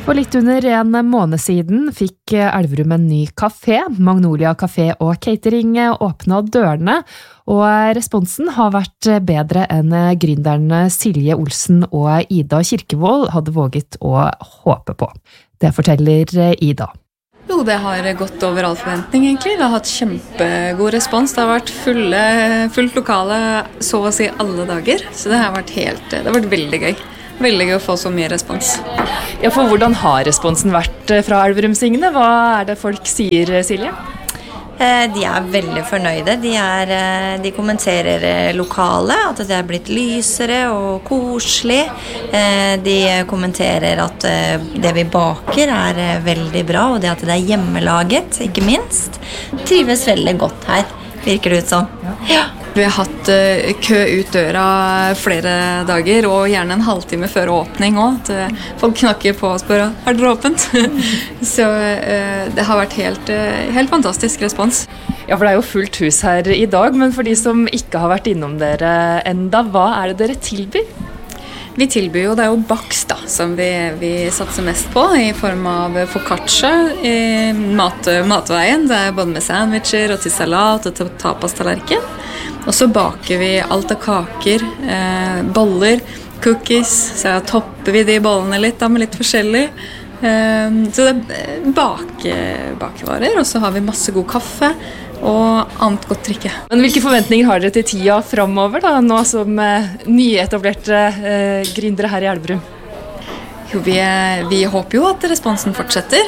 For litt under en måned siden fikk Elverum en ny kafé. Magnolia Café og Catering åpnet dørene, og responsen har vært bedre enn gründerne Silje Olsen og Ida Kirkevold hadde våget å håpe på. Det forteller Ida. Jo, det har gått over all forventning egentlig. Det har hatt kjempegod respons. Det har vært fullt lokale så å si alle dager. Så det har vært veldig gøy. Veldig gøy å få så mye respons. Ja, for hvordan har responsen vært fra Elverumsingene? Hva er det folk sier, Silje? De er veldig fornøyde. De kommenterer lokale, at det er blitt lysere og koselig. De kommenterer at det vi baker er veldig bra, og det at det er hjemmelaget, ikke minst. Trives veldig godt her, virker det ut som. Ja. Vi har hatt kø ut døra flere dager, og gjerne en halvtime før åpning også. Folk knakker på og spør, er dere åpent? Så det har vært helt fantastisk respons. Ja, for det er jo fullt hus her i dag, men for de som ikke har vært innom dere enda, hva er det dere tilbyr? Vi tilbyr jo, det er jo baks da, som vi satser mest på, i form av focaccia i matveien. Det er både med sandwicher og til salat og til tapas-tallerken. Og så baker vi alt av kaker, boller, cookies, så topper vi de bollene litt da, med litt forskjellig. Så det er bakevarer, og så har vi masse god kaffe og annet godt drikke. Men hvilke forventninger har dere til tida fremover da, nå som nyetablerte gründere her i Elverum? Jo, vi håper jo at responsen fortsetter.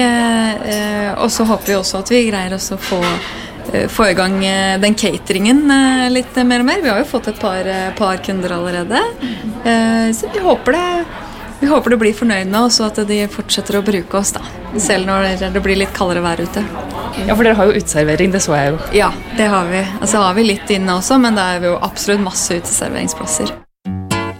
Og så håper vi også at vi greier oss å få i gang den cateringen litt mer og mer. Vi har jo fått et par kunder allerede. Så vi håper det blir fornøyende, og så at de fortsetter å bruke oss da. Selv når det blir litt kaldere vær ute. Ja, for dere har jo uteservering, det så jeg jo. Ja, det har vi. Altså har vi litt inne også, men det er jo absolutt masse uteserveringsplasser.